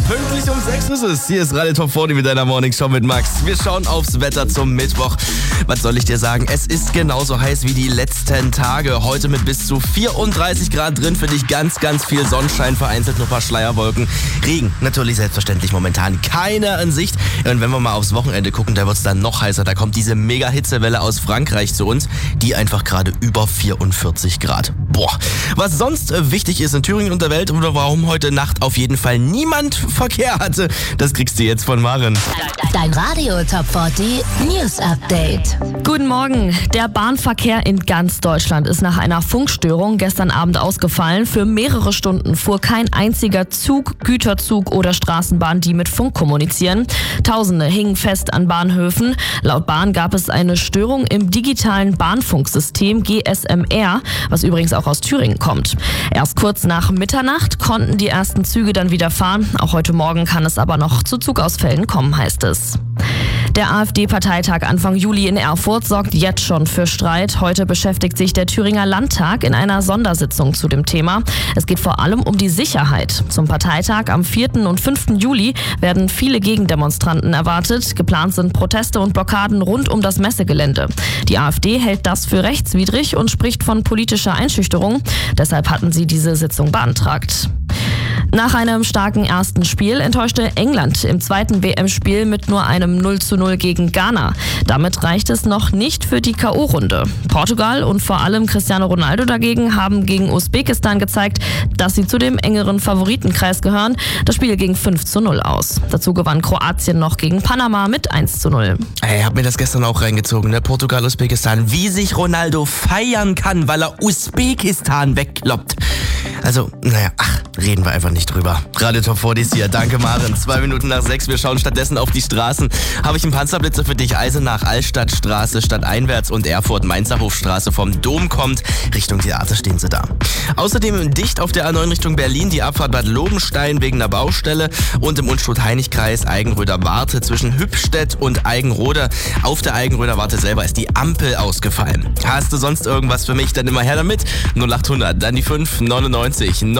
Pünktlich um 6 ist es. Hier ist Radio Top 40 mit deiner Morning Show mit Max. Wir schauen aufs Wetter zum Mittwoch. Was soll ich dir sagen? Es ist genauso heiß wie die letzten Tage. Heute mit bis zu 34 Grad drin. Für dich ganz, ganz viel Sonnenschein, vereinzelt nur ein paar Schleierwolken. Regen, natürlich selbstverständlich momentan keiner in Sicht. Und wenn wir mal aufs Wochenende gucken, da wird es dann noch heißer. Da kommt diese Mega-Hitzewelle aus Frankreich zu uns. Die einfach gerade über 44 Grad. Boah. Was sonst wichtig ist in Thüringen und der Welt oder warum heute Nacht auf jeden Fall niemand Verkehr hatte, das kriegst du jetzt von Maren. Dein Radio Top 40 News Update. Guten Morgen. Der Bahnverkehr in ganz Deutschland ist nach einer Funkstörung gestern Abend ausgefallen. Für mehrere Stunden fuhr kein einziger Zug, Güterzug oder Straßenbahn, die mit Funk kommunizieren. Tausende hingen fest an Bahnhöfen. Laut Bahn gab es eine Störung im digitalen Bahnfunksystem GSMR, was übrigens auch aus Thüringen kommt. Erst kurz nach Mitternacht konnten die ersten Züge dann wieder fahren. Auch heute Morgen kann es aber noch zu Zugausfällen kommen, heißt es. Der AfD-Parteitag Anfang Juli in Erfurt sorgt jetzt schon für Streit. Heute beschäftigt sich der Thüringer Landtag in einer Sondersitzung zu dem Thema. Es geht vor allem um die Sicherheit. Zum Parteitag am 4. und 5. Juli werden viele Gegendemonstranten erwartet. Geplant sind Proteste und Blockaden rund um das Messegelände. Die AfD hält das für rechtswidrig und spricht von politischer Einschüchterung. Deshalb hatten sie diese Sitzung beantragt. Nach einem starken ersten Spiel enttäuschte England im zweiten WM-Spiel mit nur einem 0:0 gegen Ghana. Damit reicht es noch nicht für die K.O.-Runde. Portugal und vor allem Cristiano Ronaldo dagegen haben gegen Usbekistan gezeigt, dass sie zu dem engeren Favoritenkreis gehören. Das Spiel ging 5:0 aus. Dazu gewann Kroatien noch gegen Panama mit 1:0. Ey, hab mir das gestern auch reingezogen, ne? Portugal, Usbekistan. Wie sich Ronaldo feiern kann, weil er Usbekistan wegkloppt. Also, naja, reden wir einfach nicht drüber. Radio Top 40 ist hier. Danke, Maren. 2 Minuten nach 6. Wir schauen stattdessen auf die Straßen. Habe ich einen Panzerblitzer für dich. Eisenach, Altstadtstraße, stadteinwärts und Erfurt, Mainzer Hofstraße vom Dom kommt. Richtung Theater stehen sie da. Außerdem dicht auf der A9 Richtung Berlin die Abfahrt Bad Lobenstein wegen einer Baustelle. Und im Unstrut-Heinig-Kreis Eigenröder Warte zwischen Hübstedt und Eigenrode. Auf der Eigenröder Warte selber ist die Ampel ausgefallen. Hast du sonst irgendwas für mich? Dann immer her damit. 0800, dann die 599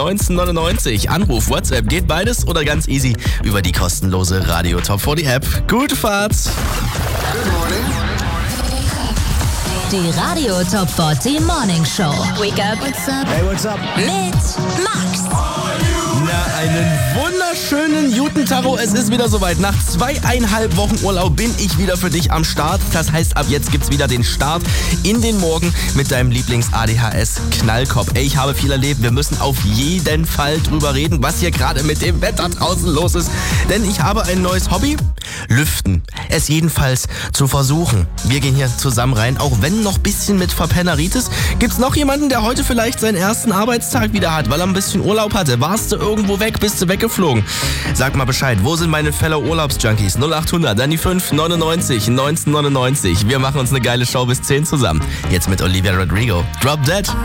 1999. Anruf, WhatsApp, geht beides oder ganz easy über die kostenlose Radio Top 40 App. Gute Fahrt! Good morning. Die Radio Top 40 Morning Show. Wake up. What's up? Hey, what's up? Mit Max. Na, einen wunderschönen guten Taro. Es ist wieder soweit. Nach 2,5 Wochen Urlaub bin ich wieder für dich am Start. Das heißt, ab jetzt gibt's wieder den Start in den Morgen mit deinem Lieblings-ADHS-Knallkopf. Ey, ich habe viel erlebt. Wir müssen auf jeden Fall drüber reden, was hier gerade mit dem Wetter draußen los ist. Denn ich habe ein neues Hobby. Lüften. Es jedenfalls zu versuchen. Wir gehen hier zusammen rein. Auch wenn noch ein bisschen mit Verpenneritis. Gibt's noch jemanden, der heute vielleicht seinen ersten Arbeitstag wieder hat, weil er ein bisschen Urlaub hatte? Warst du irgendwo weg? Bist du weggeflogen? Sag mal Bescheid. Wo sind meine Fellow Urlaubsjunkies? 0800, dann die 599 1999. Wir machen uns eine geile Show bis 10 zusammen. Jetzt mit Olivia Rodrigo. Drop Dead.